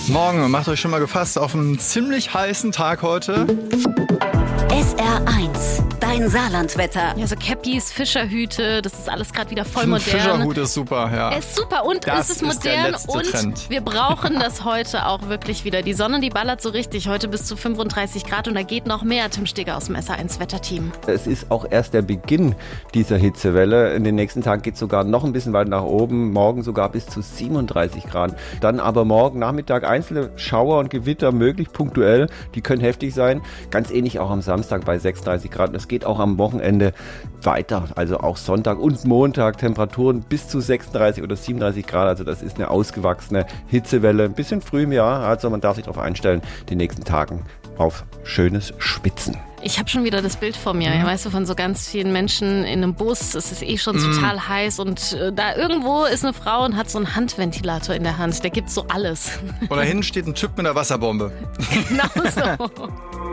Morgen, macht euch schon mal gefasst auf einen ziemlich heißen Tag heute. SR1, dein Saarlandwetter. Ja, so Cappies, Fischerhüte, das ist alles gerade wieder voll modern. Fischerhut ist super, ja. Es ist super und Das es ist ist der modern letzte und Trend. wir brauchen das heute auch wirklich wieder. Die Sonne, die ballert so richtig, heute bis zu 35 Grad und da geht noch mehr. Tim Steger aus dem SR1 Wetterteam. Es ist auch erst der Beginn dieser Hitzewelle. In den nächsten Tagen geht es sogar noch ein bisschen weit nach oben. Morgen sogar bis zu 37 Grad. Dann aber morgen Nachmittag einzelne Schauer und Gewitter möglich, punktuell. Die können heftig sein. Ganz ähnlich auch am Samstag bei 36 Grad. Das geht auch am Wochenende weiter. Also auch Sonntag und Montag Temperaturen bis zu 36 oder 37 Grad. Also das ist eine ausgewachsene Hitzewelle. Ein bisschen früh im Jahr. Also man darf sich darauf einstellen, die nächsten Tagen auf schönes Schwitzen. Ich habe schon wieder das Bild vor mir, weißt du, von so ganz vielen Menschen in einem Bus. Es ist eh schon total heiß und da irgendwo ist eine Frau und hat so einen Handventilator in der Hand. Der gibt so alles. Und da hinten steht ein Typ mit einer Wasserbombe. Genau so.